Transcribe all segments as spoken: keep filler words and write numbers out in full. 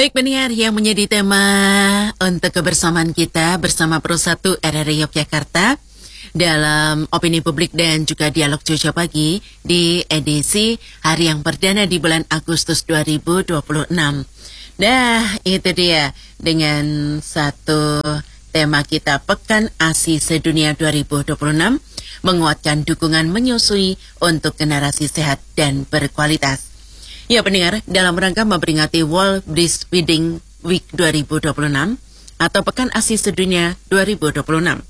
Baik pendengar, yang menjadi tema untuk kebersamaan kita bersama Pro satu R R I Yogyakarta dalam opini publik dan juga dialog Cuaca Pagi di edisi hari yang perdana di bulan Agustus dua ribu dua puluh enam. Nah, itu dia dengan satu tema kita Pekan ASI Sedunia dua ribu dua puluh enam, menguatkan dukungan menyusui untuk generasi sehat dan berkualitas. Ya pendengar, dalam rangka memperingati World Breastfeeding Week dua ribu dua puluh enam atau Pekan ASI Sedunia dua ribu dua puluh enam.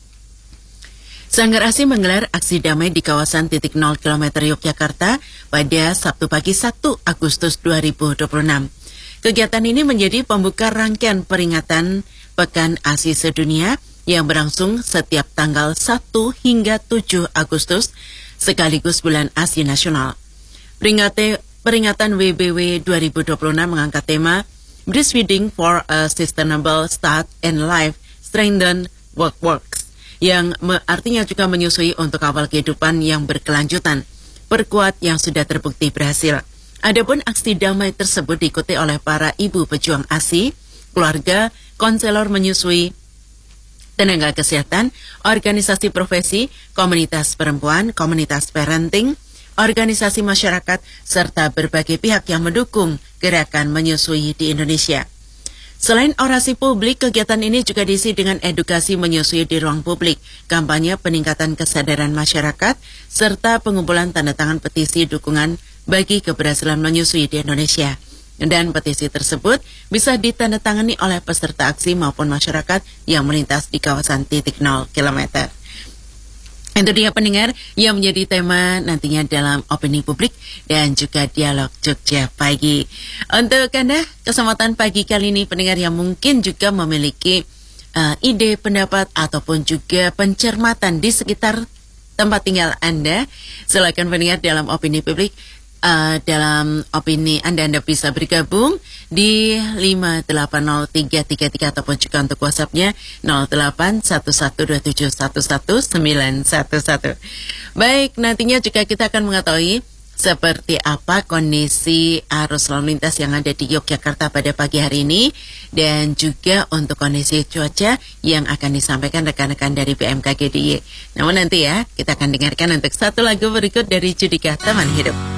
Sanggar ASI menggelar aksi damai di kawasan titik nol kilometer Yogyakarta pada Sabtu pagi satu Agustus dua ribu dua puluh enam. Kegiatan ini menjadi pembuka rangkaian peringatan Pekan ASI Sedunia yang berlangsung setiap tanggal satu hingga tujuh Agustus sekaligus bulan ASI Nasional. Peringatan Peringatan W B W dua ribu dua puluh enam mengangkat tema Breastfeeding for a Sustainable Start and Life Strengthen Work Works, yang artinya juga menyusui untuk awal kehidupan yang berkelanjutan, perkuat yang sudah terbukti berhasil. Adapun aksi damai tersebut diikuti oleh para ibu pejuang ASI, keluarga, konselor menyusui, tenaga kesehatan, organisasi profesi, komunitas perempuan, komunitas parenting, organisasi masyarakat, serta berbagai pihak yang mendukung gerakan menyusui di Indonesia. Selain orasi publik, kegiatan ini juga diisi dengan edukasi menyusui di ruang publik, kampanye peningkatan kesadaran masyarakat, serta pengumpulan tanda tangan petisi dukungan bagi keberhasilan menyusui di Indonesia. Dan petisi tersebut bisa ditandatangani oleh peserta aksi maupun masyarakat yang melintas di kawasan titik nol kilometer. Itu dia pendengar yang menjadi tema nantinya dalam opini publik dan juga dialog Jogja Pagi. Untuk Anda, kesempatan pagi kali ini pendengar yang mungkin juga memiliki uh, ide, pendapat ataupun juga pencermatan di sekitar tempat tinggal Anda, silakan pendengar dalam opini publik. Uh, dalam opini Anda, Anda bisa bergabung di lima delapan nol tiga tiga tiga ataupun juga untuk WhatsApp-nya nol delapan satu satu dua tujuh satu satu sembilan satu satu. Baik, nantinya juga kita akan mengetahui seperti apa kondisi arus lalu lintas yang ada di Yogyakarta pada pagi hari ini dan juga untuk kondisi cuaca yang akan disampaikan rekan-rekan dari B M K G D I Y. Namun nanti ya, kita akan dengarkan untuk satu lagu berikut dari Judika Taman Hidup.